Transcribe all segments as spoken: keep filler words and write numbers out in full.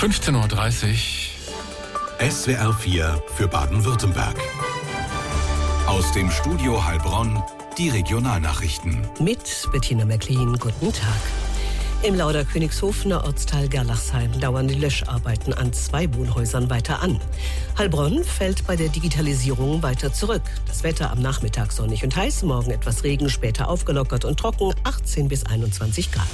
fünfzehn Uhr dreißig. S W R vier für Baden-Württemberg. Aus dem Studio Heilbronn die Regionalnachrichten. Mit Bettina Mecklin, guten Tag. Im Lauder-Königshofener Ortsteil Gerlachsheim dauern die Löscharbeiten an zwei Wohnhäusern weiter an. Heilbronn fällt bei der Digitalisierung weiter zurück. Das Wetter am Nachmittag sonnig und heiß, morgen etwas Regen, später aufgelockert und trocken, achtzehn bis einundzwanzig Grad.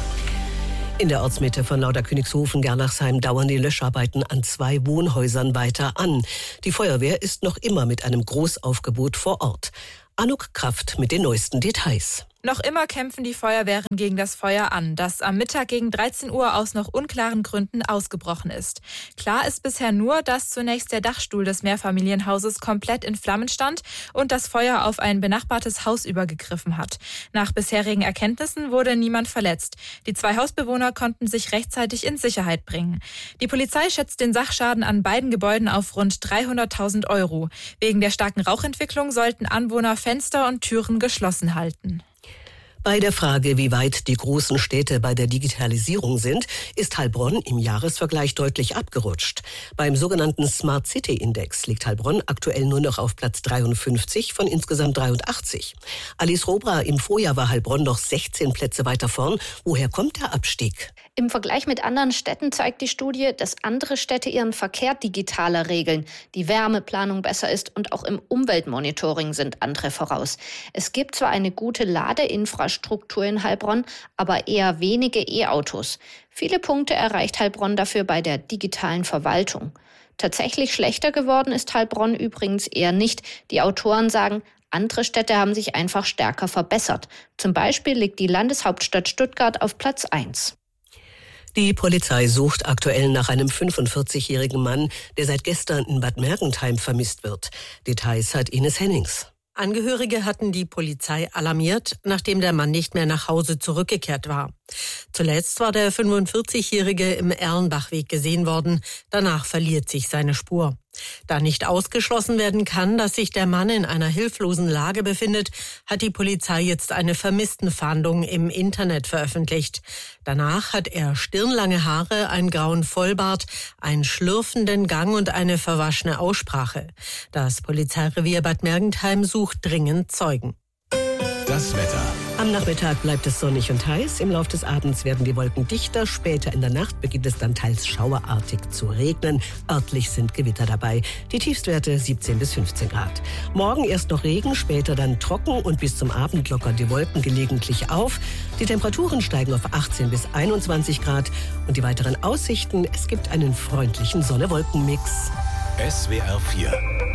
In der Ortsmitte von Lauder-Königshofen-Gerlachsheim dauern die Löscharbeiten an zwei Wohnhäusern weiter an. Die Feuerwehr ist noch immer mit einem Großaufgebot vor Ort. Anouk Kraft mit den neuesten Details. Noch immer kämpfen die Feuerwehren gegen das Feuer an, das am Mittag gegen dreizehn Uhr aus noch unklaren Gründen ausgebrochen ist. Klar ist bisher nur, dass zunächst der Dachstuhl des Mehrfamilienhauses komplett in Flammen stand und das Feuer auf ein benachbartes Haus übergegriffen hat. Nach bisherigen Erkenntnissen wurde niemand verletzt. Die zwei Hausbewohner konnten sich rechtzeitig in Sicherheit bringen. Die Polizei schätzt den Sachschaden an beiden Gebäuden auf rund dreihunderttausend Euro. Wegen der starken Rauchentwicklung sollten Anwohner Fenster und Türen geschlossen halten. Bei der Frage, wie weit die großen Städte bei der Digitalisierung sind, ist Heilbronn im Jahresvergleich deutlich abgerutscht. Beim sogenannten Smart City Index liegt Heilbronn aktuell nur noch auf Platz dreiundfünfzig von insgesamt dreiundachtzig. Alice Robra, im Vorjahr war Heilbronn noch sechzehn Plätze weiter vorn. Woher kommt der Abstieg? Im Vergleich mit anderen Städten zeigt die Studie, dass andere Städte ihren Verkehr digitaler regeln, die Wärmeplanung besser ist und auch im Umweltmonitoring sind andere voraus. Es gibt zwar eine gute Ladeinfrastruktur in Heilbronn, aber eher wenige E-Autos. Viele Punkte erreicht Heilbronn dafür bei der digitalen Verwaltung. Tatsächlich schlechter geworden ist Heilbronn übrigens eher nicht. Die Autoren sagen, andere Städte haben sich einfach stärker verbessert. Zum Beispiel liegt die Landeshauptstadt Stuttgart auf Platz eins. Die Polizei sucht aktuell nach einem fünfundvierzigjährigen Mann, der seit gestern in Bad Mergentheim vermisst wird. Details hat Ines Hennings. Angehörige hatten die Polizei alarmiert, nachdem der Mann nicht mehr nach Hause zurückgekehrt war. Zuletzt war der fünfundvierzigjährige im Erlenbachweg gesehen worden. Danach verliert sich seine Spur. Da nicht ausgeschlossen werden kann, dass sich der Mann in einer hilflosen Lage befindet, hat die Polizei jetzt eine Vermisstenfahndung im Internet veröffentlicht. Danach hat er stirnlange Haare, einen grauen Vollbart, einen schlürfenden Gang und eine verwaschene Aussprache. Das Polizeirevier Bad Mergentheim sucht dringend Zeugen. Das Wetter. Am Nachmittag bleibt es sonnig und heiß. Im Laufe des Abends werden die Wolken dichter. Später in der Nacht beginnt es dann teils schauerartig zu regnen. Örtlich sind Gewitter dabei. Die Tiefstwerte siebzehn bis fünfzehn Grad. Morgen erst noch Regen, später dann trocken und bis zum Abend lockern die Wolken gelegentlich auf. Die Temperaturen steigen auf achtzehn bis einundzwanzig Grad. Und die weiteren Aussichten, es gibt einen freundlichen Sonne-Wolken-Mix. S W R vier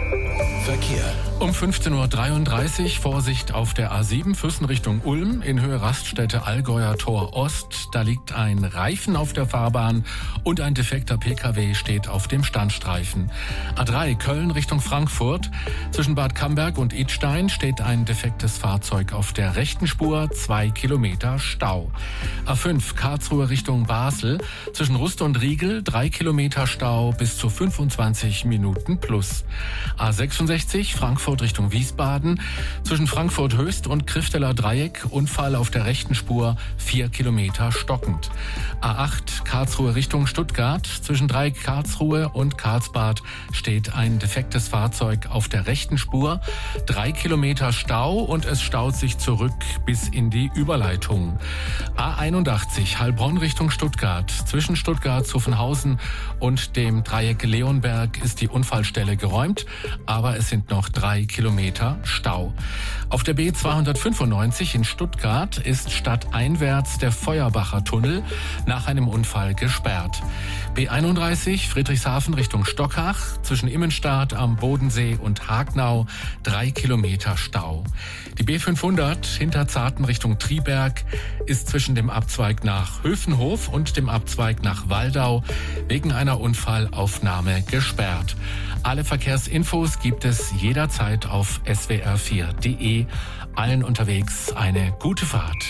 Verkehr. Um fünfzehn Uhr dreiunddreißig Vorsicht auf der A sieben Füssen Richtung Ulm in Höhe Raststätte Allgäuer Tor Ost. Da liegt ein Reifen auf der Fahrbahn und ein defekter P K W steht auf dem Standstreifen. A drei Köln Richtung Frankfurt. Zwischen Bad Camberg und Idstein steht ein defektes Fahrzeug auf der rechten Spur, zwei Kilometer Stau. A fünf Karlsruhe Richtung Basel. Zwischen Rust und Riegel drei Kilometer Stau bis zu fünfundzwanzig Minuten plus. A sechsundsechzig Frankfurt Richtung Wiesbaden. Zwischen Frankfurt Höchst und Krifteler Dreieck Unfall auf der rechten Spur, vier Kilometer stockend. A acht Karlsruhe Richtung Stuttgart. Zwischen Dreieck Karlsruhe und Karlsbad steht ein defektes Fahrzeug auf der rechten Spur, drei Kilometer Stau und es staut sich zurück bis in die Überleitung. A einundachtzig Heilbronn Richtung Stuttgart. Zwischen Stuttgart, Zuffenhausen und dem Dreieck Leonberg ist die Unfallstelle geräumt, aber es sind noch drei Kilometer Stau. Auf der B zweihundertfünfundneunzig in Stuttgart ist stadteinwärts der Feuerbacher Tunnel nach einem Unfall gesperrt. B einunddreißig Friedrichshafen Richtung Stockach, zwischen Immenstadt am Bodensee und Hagnau drei Kilometer Stau. Die B fünfhundert Hinterzarten Richtung Triberg ist zwischen dem Abzweig nach Höfenhof und dem Abzweig nach Waldau wegen einer Unfallaufnahme gesperrt. Alle Verkehrsinfos gibt es jederzeit auf S W R vier punkt de. Allen unterwegs eine gute Fahrt.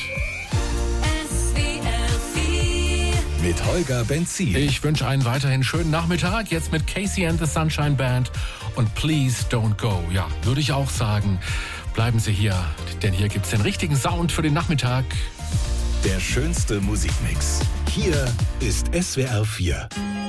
S W R vier mit Holger Benzin. Ich wünsche einen weiterhin schönen Nachmittag. Jetzt mit Casey and the Sunshine Band und Please Don't Go. Ja, würde ich auch sagen, bleiben Sie hier, denn hier gibt's den richtigen Sound für den Nachmittag. Der schönste Musikmix. Hier ist S W R vier.